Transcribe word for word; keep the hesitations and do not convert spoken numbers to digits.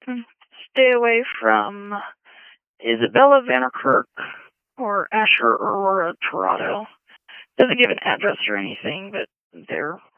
Mm, Stay away from Isabella Vanderkirk or Asher Aurora Torado. Doesn't give an address or anything, but they're